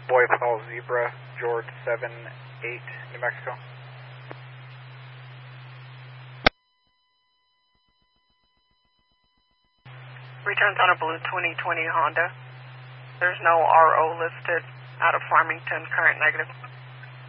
Boy Paul Zebra, George 78, New Mexico. Returns on a blue 2020 Honda. There's no RO listed out of Farmington, current negative.